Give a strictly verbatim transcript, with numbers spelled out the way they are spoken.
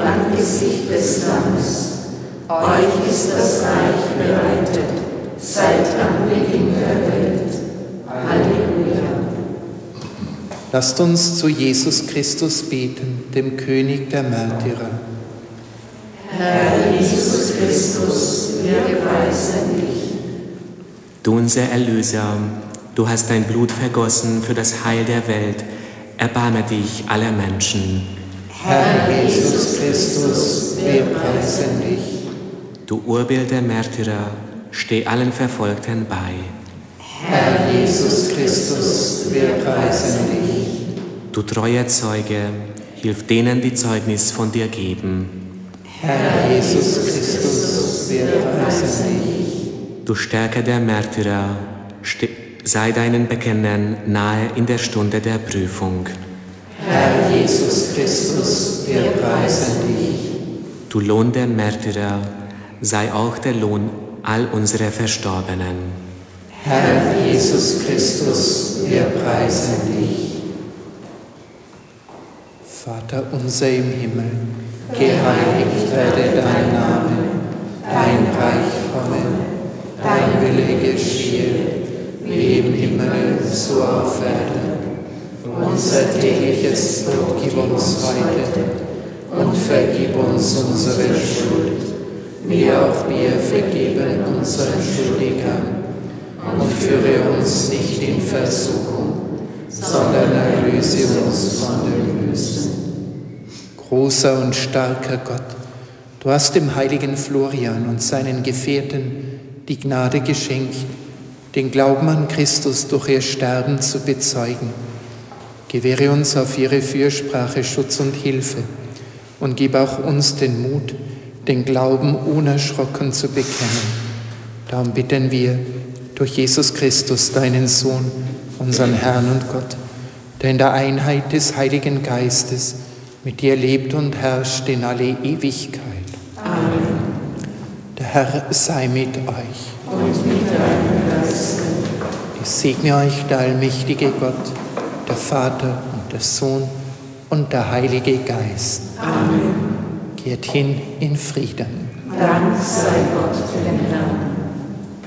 Angesicht des Lammes. Euch ist das Reich bereitet, seit Anbeginn der Welt. Halleluja. Lasst uns zu Jesus Christus beten, dem König der Märtyrer. Herr Jesus Christus, wir preisen dich. Du unser Erlöser, du hast dein Blut vergossen für das Heil der Welt. Erbarme dich aller Menschen. Herr Jesus Christus, wir preisen dich. Du Urbild der Märtyrer, steh allen Verfolgten bei. Herr Jesus Christus, wir preisen dich. Du treuer Zeuge, hilf denen, die Zeugnis von dir geben. Herr Jesus Christus, wir preisen dich. Du Stärker der Märtyrer, ste- sei deinen Bekennern nahe in der Stunde der Prüfung. Herr Jesus Christus, wir preisen dich. Du Lohn der Märtyrer, sei auch der Lohn all unserer Verstorbenen. Herr Jesus Christus, wir preisen dich. Vater unser im Himmel, geheiligt werde dein Name, dein Reich komme, dein Wille geschehe, wie im Himmel, so auf Erden. Unser tägliches Brot gib uns heute und vergib uns unsere Schuld, wie auch wir vergeben unseren Schuldigern. Und führe uns nicht in Versuchung, sondern erlöse uns von dem Bösen. Großer und starker Gott, du hast dem heiligen Florian und seinen Gefährten die Gnade geschenkt, den Glauben an Christus durch ihr Sterben zu bezeugen. Gewähre uns auf ihre Fürsprache Schutz und Hilfe und gib auch uns den Mut, den Glauben unerschrocken zu bekennen. Darum bitten wir durch Jesus Christus, deinen Sohn, unseren Herrn und Gott, der in der Einheit des Heiligen Geistes mit dir lebt und herrscht in alle Ewigkeit. Amen. Der Herr sei mit euch. Und mit deinem Geiste. Es segne euch der allmächtige Gott, der Vater und der Sohn und der Heilige Geist. Amen. Kehrt hin in Frieden. Dank sei Gott, dem Herrn.